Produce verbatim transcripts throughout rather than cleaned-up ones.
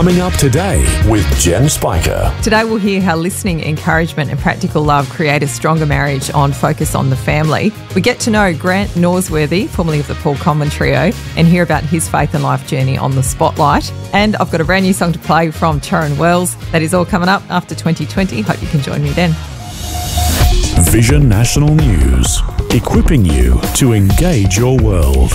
Coming up today with Jen Spiker. Today we'll hear how listening, encouragement and practical love create a stronger marriage on Focus on the Family. We get to know Grant Norsworthy, formerly of the Paul Conlon Trio, and hear about his faith and life journey on the Spotlight. And I've got a brand new song to play from Torrin Wells. That is all coming up after twenty twenty. Hope you can join me then. Vision National News, equipping you to engage your world.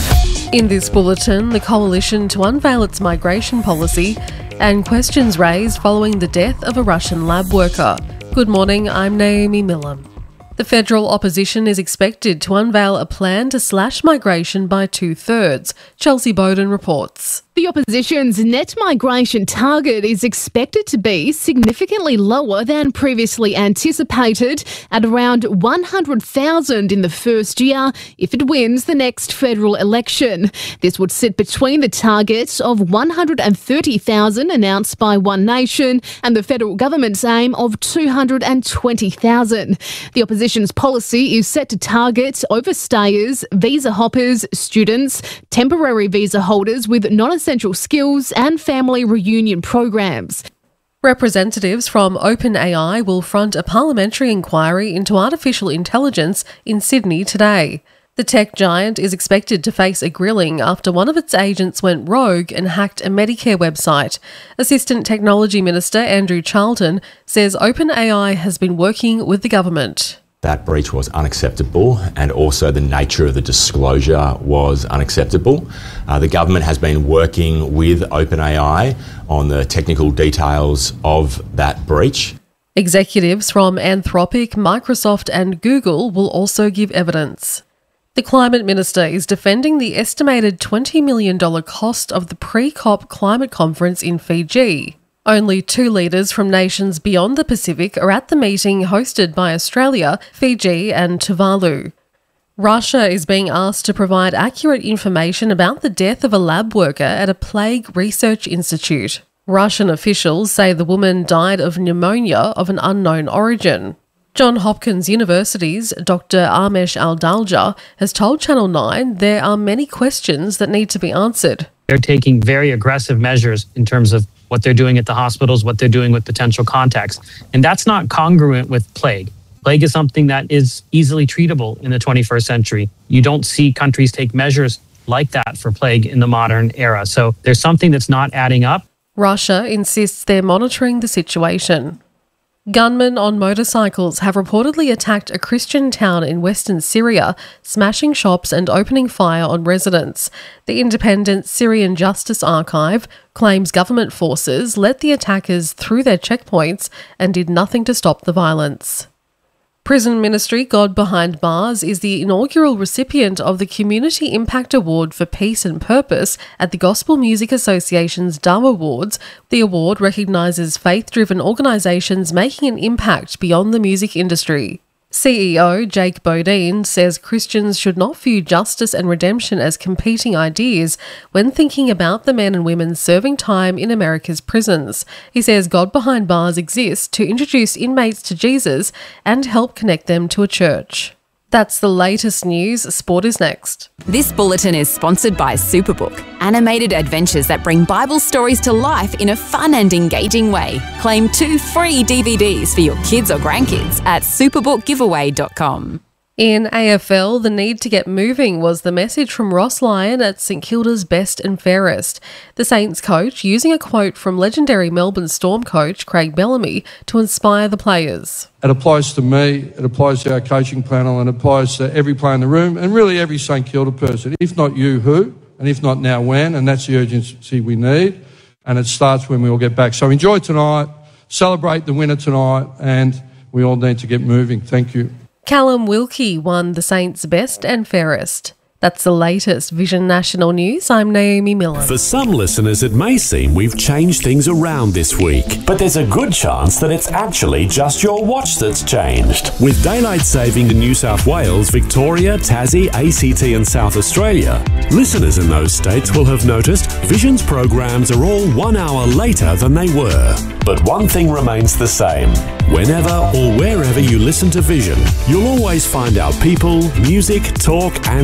In this bulletin, the Coalition to unveil its migration policy and questions raised following the death of a Russian lab worker. Good morning, I'm Naomi Miller. The federal opposition is expected to unveil a plan to slash migration by two-thirds. Chelsea Bowden reports. The opposition's net migration target is expected to be significantly lower than previously anticipated, at around one hundred thousand in the first year if it wins the next federal election. This would sit between the target of one hundred thirty thousand announced by One Nation and the federal government's aim of two hundred twenty thousand. The opposition's policy is set to target overstayers, visa hoppers, students, temporary visa holders with non-essential skills and family reunion programs. Representatives from OpenAI will front a parliamentary inquiry into artificial intelligence in Sydney today. The tech giant is expected to face a grilling after one of its agents went rogue and hacked a Medicare website. Assistant Technology Minister Andrew Charlton says OpenAI has been working with the government. That breach was unacceptable, and also the nature of the disclosure was unacceptable. Uh, the government has been working with OpenAI on the technical details of that breach. Executives from Anthropic, Microsoft and Google will also give evidence. The Climate Minister is defending the estimated twenty million dollars cost of the pre-COP climate conference in Fiji. Only two leaders from nations beyond the Pacific are at the meeting hosted by Australia, Fiji and Tuvalu. Russia is being asked to provide accurate information about the death of a lab worker at a plague research institute. Russian officials say the woman died of pneumonia of an unknown origin. Johns Hopkins University's Doctor Amesh Aldalja has told Channel nine there are many questions that need to be answered. They're taking very aggressive measures in terms of what they're doing at the hospitals, what they're doing with potential contacts. And that's not congruent with plague. Plague is something that is easily treatable in the twenty-first century. You don't see countries take measures like that for plague in the modern era. So there's something that's not adding up. Russia insists they're monitoring the situation. Gunmen on motorcycles have reportedly attacked a Christian town in western Syria, smashing shops and opening fire on residents. The independent Syrian Justice Archive claims government forces let the attackers through their checkpoints and did nothing to stop the violence. Prison Ministry God Behind Bars is the inaugural recipient of the Community Impact Award for Peace and Purpose at the Gospel Music Association's Dove Awards. The award recognises faith-driven organisations making an impact beyond the music industry. C E O Jake Bodine says Christians should not view justice and redemption as competing ideas when thinking about the men and women serving time in America's prisons. He says God Behind Bars exists to introduce inmates to Jesus and help connect them to a church. That's the latest news. Sport is next. This bulletin is sponsored by Superbook, animated adventures that bring Bible stories to life in a fun and engaging way. Claim two free D V Ds for your kids or grandkids at superbook giveaway dot com. In A F L, the need to get moving was the message from Ross Lyon at St Kilda's Best and Fairest. The Saints coach using a quote from legendary Melbourne Storm coach Craig Bellamy to inspire the players. It applies to me, it applies to our coaching panel, and it applies to every player in the room and really every St Kilda person. If not you, who? And if not now, when? And that's the urgency we need. And it starts when we all get back. So enjoy tonight, celebrate the winner tonight, and we all need to get moving. Thank you. Callum Wilkie won the Saints' Best and Fairest. That's the latest Vision National News. I'm Naomi Miller. For some listeners, it may seem we've changed things around this week, but there's a good chance that it's actually just your watch that's changed. With daylight saving in New South Wales, Victoria, Tassie, A C T and South Australia, listeners in those states will have noticed Vision's programs are all one hour later than they were. But one thing remains the same. Whenever or wherever you listen to Vision, you'll always find our people, music, talk and teaching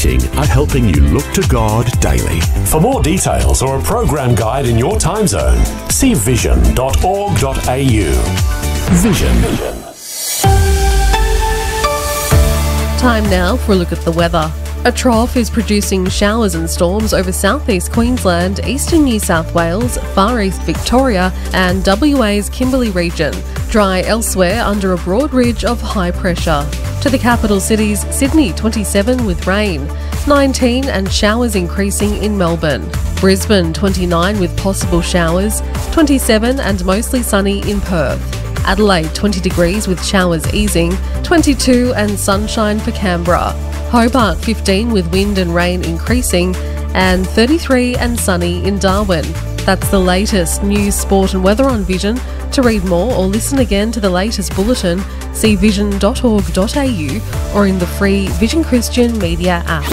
anointing are helping you look to God daily. For more details or a program guide in your time zone, see vision dot org dot a u. Vision. Time now for a look at the weather. A trough is producing showers and storms over southeast Queensland, eastern New South Wales, far east Victoria and W A's Kimberley region. Dry elsewhere under a broad ridge of high pressure. To the capital cities, Sydney twenty-seven with rain, nineteen and showers increasing in Melbourne. Brisbane twenty-nine with possible showers, twenty-seven and mostly sunny in Perth. Adelaide twenty degrees with showers easing, twenty-two and sunshine for Canberra. Hobart fifteen with wind and rain increasing, and thirty-three and sunny in Darwin. That's the latest news, sport and weather on Vision. To read more or listen again to the latest bulletin, see vision dot org dot a u or in the free Vision Christian Media app.